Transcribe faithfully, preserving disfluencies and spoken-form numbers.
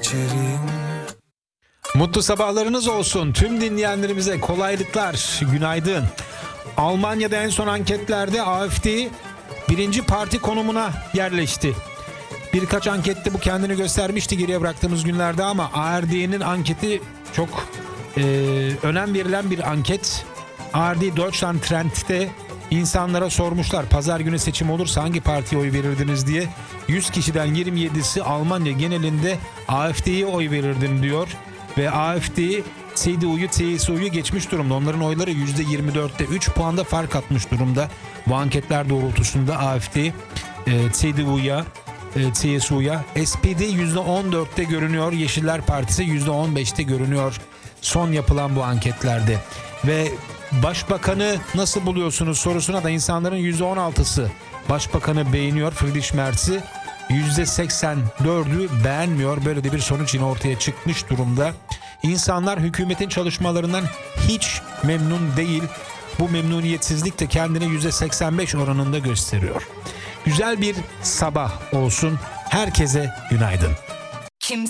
içerim. Mutlu sabahlarınız olsun. Tüm dinleyenlerimize kolaylıklar. Günaydın. Almanya'da en son anketlerde AfD birinci parti konumuna yerleşti. Birkaç ankette bu kendini göstermişti geriye bıraktığımız günlerde ama A R D'nin anketi çok e, önem verilen bir anket. A R D Deutschland Trend'de insanlara sormuşlar pazar günü seçim olursa hangi partiye oy verirdiniz diye. yüz kişiden yirmi yedisi Almanya genelinde AfD'ye oy verirdim diyor. Ve AfD C D U'yu C S U'yu geçmiş durumda. Onların oyları yüzde yirmi dörtte üç puanda fark atmış durumda. Bu anketler doğrultusunda AfD e, C D U'ya e, C S U'ya S P D yüzde on dörtte görünüyor. Yeşiller Partisi yüzde on beşte görünüyor. Son yapılan bu anketlerde. Ve Başbakanı nasıl buluyorsunuz sorusuna da insanların yüzde on altısı Başbakanı beğeniyor. Friedrich Merz'i yüzde seksen dördü beğenmiyor. Böyle de bir sonuç yine ortaya çıkmış durumda. İnsanlar hükümetin çalışmalarından hiç memnun değil. Bu memnuniyetsizlik de kendini yüzde seksen beş oranında gösteriyor. Güzel bir sabah olsun. Herkese günaydın.